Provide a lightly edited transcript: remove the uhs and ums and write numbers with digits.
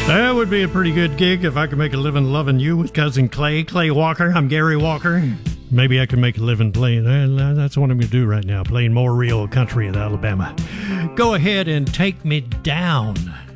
That would be a pretty good gig if I could make a living loving you with Cousin Clay Walker. I'm Gary Walker. Maybe I could make a living playing. That's what I'm going to do right now, playing more real country in Alabama. Go ahead and take me down.